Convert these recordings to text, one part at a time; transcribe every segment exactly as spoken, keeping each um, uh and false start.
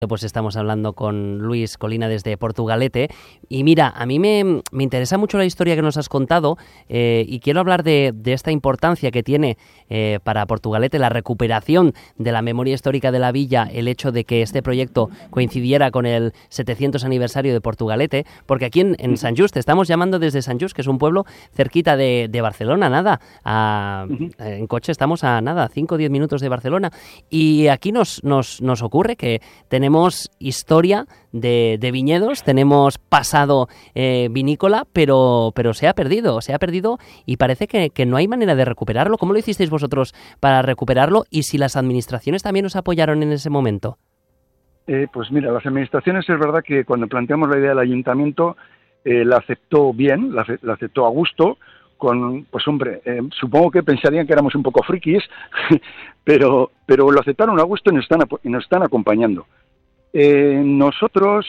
Pues estamos hablando con Luis Colina desde Portugalete. Y mira, a mí me, me interesa mucho la historia que nos has contado eh, y quiero hablar de, de esta importancia que tiene eh, para Portugalete la recuperación de la memoria histórica de la villa, el hecho de que este proyecto coincidiera con el setecientos aniversario de Portugalete, porque aquí en, en Sant Just, estamos llamando desde Sant Just, que es un pueblo cerquita de, de Barcelona, nada, a, en coche estamos a nada, cinco o diez minutos de Barcelona, y aquí nos, nos, nos ocurre que tenemos Tenemos historia de, de viñedos, tenemos pasado eh, vinícola, pero, pero se ha perdido, se ha perdido y parece que, que no hay manera de recuperarlo. ¿Cómo lo hicisteis vosotros para recuperarlo? Y si las administraciones también os apoyaron en ese momento. Eh, pues mira, las administraciones es verdad que cuando planteamos la idea del ayuntamiento eh, la aceptó bien, la, la aceptó a gusto. Con, pues hombre, eh, supongo que pensarían que éramos un poco frikis, pero, pero lo aceptaron a gusto y nos están, y nos están acompañando. Eh, nosotros,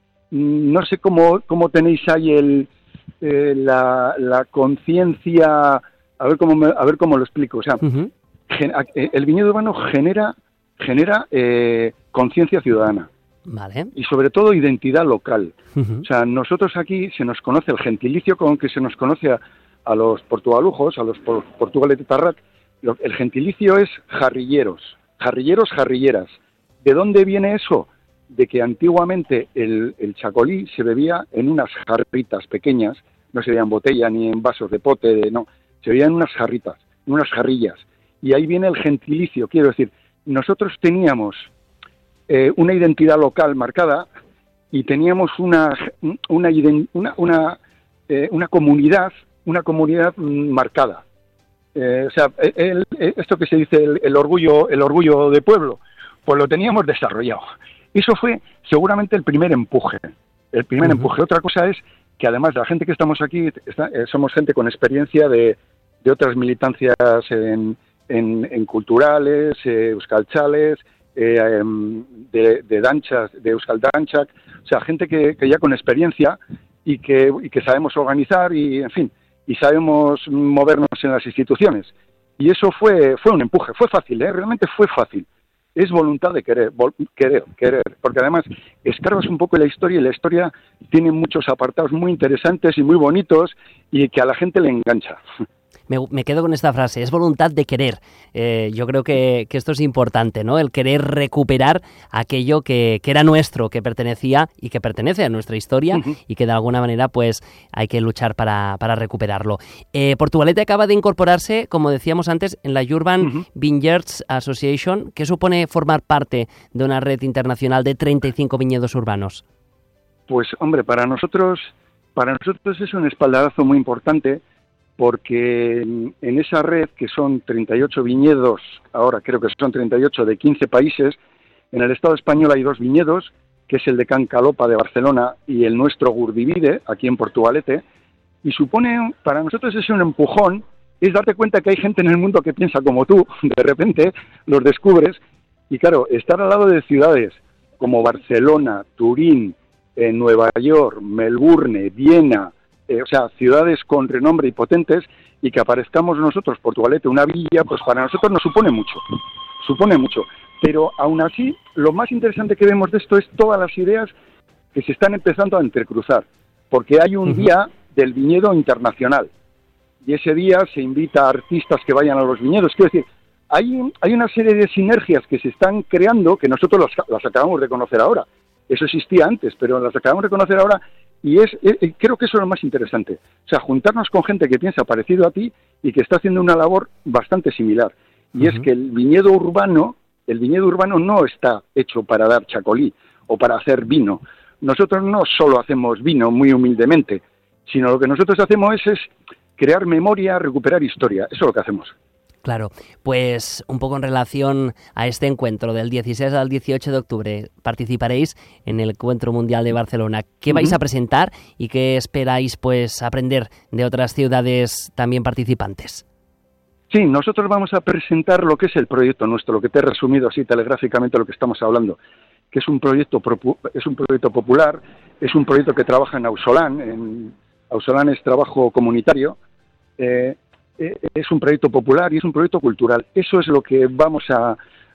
no sé cómo, cómo tenéis ahí el, eh, la, la conciencia, a ver cómo me, a ver cómo lo explico. O sea, uh-huh. gen, el viñedo urbano genera, genera eh, conciencia ciudadana. Vale. Y sobre todo identidad local. Uh-huh. O sea, nosotros aquí se nos conoce el gentilicio con que se nos conoce a, a los portugalujos, a los portugalete tarrat, el gentilicio es jarrilleros, jarrilleros, jarrilleras. ¿De dónde viene eso? De que antiguamente el, el chacolí se bebía en unas jarritas pequeñas, no se bebía en botella ni en vasos de pote, de, no, se bebía en unas jarritas, en unas jarrillas. Y ahí viene el gentilicio, quiero decir, nosotros teníamos eh, una identidad local marcada y teníamos una, una, una, una, eh, una comunidad, una comunidad marcada. Eh, o sea, el, el, esto que se dice el, el orgullo, el orgullo de pueblo, pues lo teníamos desarrollado. Eso fue seguramente el primer empuje, el primer uh-huh. empuje. Otra cosa es que además la gente que estamos aquí está, eh, somos gente con experiencia de, de otras militancias en, en, en culturales, eh, euskalchales, eh, de, de danchas, de euskaldanchak, o sea, gente que, que ya con experiencia y que, y que sabemos organizar y, en fin, y sabemos movernos en las instituciones. Y eso fue, fue un empuje, fue fácil, ¿eh? Realmente fue fácil. Es voluntad de querer, vol- querer, querer, porque además escarbas un poco la historia y la historia tiene muchos apartados muy interesantes y muy bonitos y que a la gente le engancha. Me, me quedo con esta frase, es voluntad de querer. Eh, yo creo que, que esto es importante, ¿no? El querer recuperar aquello que, que era nuestro, que pertenecía y que pertenece a nuestra historia uh-huh. y que de alguna manera pues hay que luchar para, para recuperarlo. Eh, Portugalete acaba de incorporarse, como decíamos antes, en la Urban uh-huh. Vineyards Association. ¿Qué supone formar parte de una red internacional de treinta y cinco viñedos urbanos? Pues hombre, para nosotros, para nosotros es un espaldarazo muy importante, porque en esa red, que son treinta y ocho viñedos, ahora creo que son treinta y ocho de quince países, en el Estado español hay dos viñedos, que es el de Can Calopa de Barcelona y el nuestro Gurdivide, aquí en Portugalete, y supone, para nosotros es un empujón, es darte cuenta que hay gente en el mundo que piensa como tú, de repente los descubres, y claro, estar al lado de ciudades como Barcelona, Turín, eh, Nueva York, Melbourne, Viena, Eh, o sea, ciudades con renombre y potentes, y que aparezcamos nosotros, Portugalete, una villa, pues para nosotros nos supone mucho, supone mucho. Pero aún así, lo más interesante que vemos de esto es todas las ideas que se están empezando a entrecruzar, porque hay un uh-huh. día del viñedo internacional, y ese día se invita a artistas que vayan a los viñedos. Quiero decir, hay, hay una serie de sinergias que se están creando, que nosotros las, las acabamos de conocer ahora. Eso existía antes, pero las acabamos de conocer ahora. Y es, eh, creo que eso es lo más interesante. O sea, juntarnos con gente que piensa parecido a ti y que está haciendo una labor bastante similar. Y uh-huh. es que el viñedo urbano, el viñedo urbano no está hecho para dar chacolí o para hacer vino. Nosotros no solo hacemos vino muy humildemente, sino lo que nosotros hacemos es, es crear memoria, recuperar historia. Eso es lo que hacemos. Claro, pues un poco en relación a este encuentro del dieciséis al dieciocho de octubre, participaréis en el Encuentro Mundial de Barcelona. ¿Qué uh-huh. vais a presentar y qué esperáis pues aprender de otras ciudades también participantes? Sí, nosotros vamos a presentar lo que es el proyecto nuestro, lo que te he resumido así telegráficamente lo que estamos hablando, que es un proyecto es un proyecto popular, es un proyecto que trabaja en Ausolán, en Ausolán es trabajo comunitario, eh, es un proyecto popular y es un proyecto cultural. Eso es lo que vamos a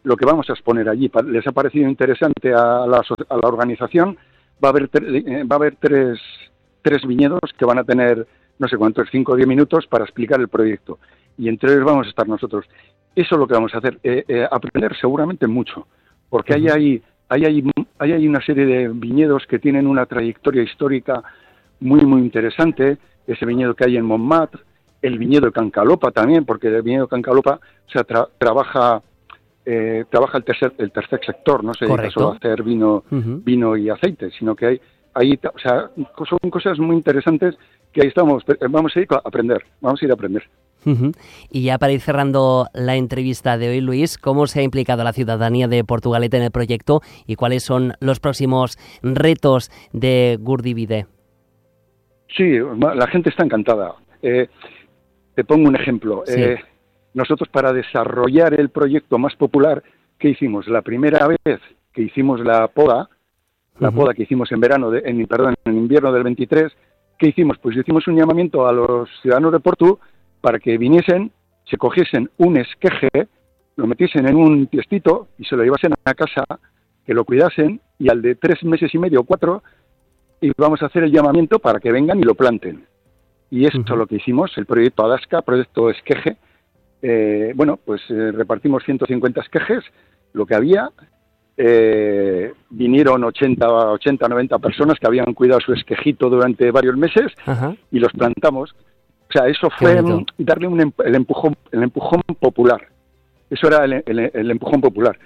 lo que vamos a exponer allí. Les ha parecido interesante a la, a la organización. Va a haber, va a haber tres, tres viñedos que van a tener, no sé cuántos, cinco o diez minutos para explicar el proyecto. Y entre ellos vamos a estar nosotros. Eso es lo que vamos a hacer. Eh, eh, aprender seguramente mucho, porque uh-huh. hay ahí... Hay, hay, hay, hay una serie de viñedos que tienen una trayectoria histórica muy, muy interesante. Ese viñedo que hay en Montmartre, el viñedo de Cancalopa también, porque el viñedo de Cancalopa o sea, tra, trabaja eh, trabaja el tercer, el tercer sector, no se dedica solo a hacer vino, uh-huh. vino y aceite, sino que hay, hay o sea, son cosas muy interesantes que ahí estamos, vamos a ir a aprender, vamos a ir a aprender. Uh-huh. Y ya para ir cerrando la entrevista de hoy, Luis, ¿cómo se ha implicado la ciudadanía de Portugalete en el proyecto y cuáles son los próximos retos de Gurdivide? Sí, la gente está encantada. Eh, te pongo un ejemplo. Sí. Eh, nosotros para desarrollar el proyecto más popular, ¿qué hicimos? La primera vez que hicimos la poda, la uh-huh. poda que hicimos en verano, de, en, perdón, en invierno del veintitrés, ¿qué hicimos? Pues hicimos un llamamiento a los ciudadanos de Portu para que viniesen, se cogiesen un esqueje, lo metiesen en un tiestito y se lo llevasen a casa, que lo cuidasen, y al de tres meses y medio o cuatro íbamos a hacer el llamamiento para que vengan y lo planten. Y esto es uh-huh. lo que hicimos, el proyecto Adasca, proyecto esqueje. Eh, bueno, pues eh, repartimos ciento cincuenta esquejes, lo que había. Eh, vinieron ochenta, noventa personas que habían cuidado su esquejito durante varios meses uh-huh. y los plantamos. O sea, eso fue darle un, el empujón, el empujón popular. Eso era el, el, el empujón popular.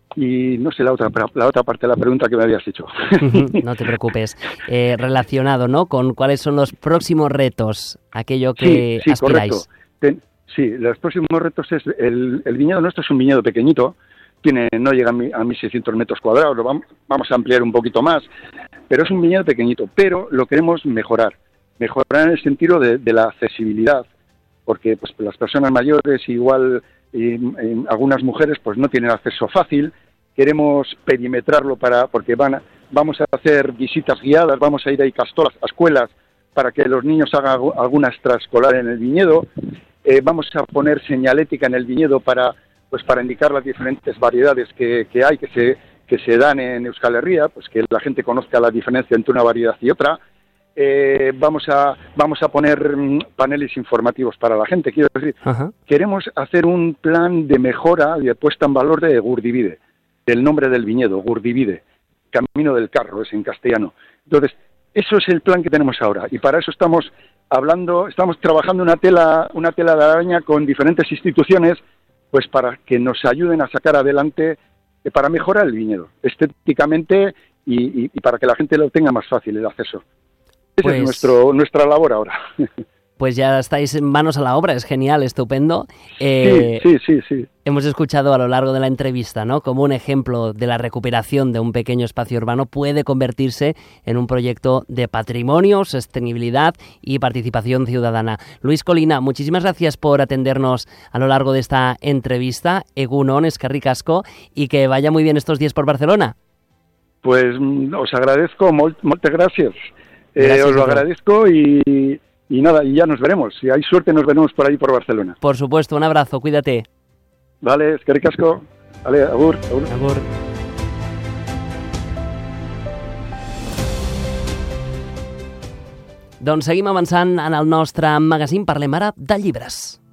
Y no sé la otra la otra parte de la pregunta que me habías hecho. No te preocupes. Eh, relacionado, ¿no? Con cuáles son los próximos retos, aquello que sí, sí, aspiráis. Ten, sí, los próximos retos es el, el viñedo nuestro es un viñedo pequeñito. Tiene, no llega a mil seiscientos metros cuadrados. Lo vamos, vamos a ampliar un poquito más, pero es un viñedo pequeñito. Pero lo queremos mejorar. Mejorar en el sentido de, de la accesibilidad, porque pues las personas mayores igual y, y algunas mujeres pues no tienen acceso fácil. Queremos perimetrarlo para porque van a, vamos a hacer visitas guiadas, vamos a ir a Icastolas, a escuelas, para que los niños hagan alguna extraescolar en el viñedo. Eh, vamos a poner señalética en el viñedo para pues para indicar las diferentes variedades que, que hay, que se que se dan en Euskal Herria, pues que la gente conozca la diferencia entre una variedad y otra. Eh, vamos a vamos a poner mm, paneles informativos para la gente. Quiero decir, uh-huh. queremos hacer un plan de mejora y de puesta en valor de Gurdivide, del nombre del viñedo, Gurdivide, Camino del Carro, es en castellano. Entonces, eso es el plan que tenemos ahora, y para eso estamos hablando, estamos trabajando una tela, una tela de araña con diferentes instituciones, pues para que nos ayuden a sacar adelante, eh, para mejorar el viñedo, estéticamente y, y, y para que la gente lo tenga más fácil el acceso. Esa pues, es nuestro, nuestra labor ahora. Pues ya estáis manos a la obra, es genial, estupendo. Eh, sí, sí, sí, sí. Hemos escuchado a lo largo de la entrevista, ¿no?, como un ejemplo de la recuperación de un pequeño espacio urbano puede convertirse en un proyecto de patrimonio, sostenibilidad y participación ciudadana. Luis Colina, muchísimas gracias por atendernos a lo largo de esta entrevista. Egunon, eskerrik asko, y que vaya muy bien estos días por Barcelona. Pues os agradezco, muchas gracias. Eh, os lo agradezco y... Y nada, y ya nos veremos. Si hay suerte, nos veremos por ahí, por Barcelona. Por supuesto, un abrazo, cuídate. Vale, eskerrik asko. Vale, agur, agur. Agur. Doncs seguim avançant en el nostre magazín. Parlem ara de llibres.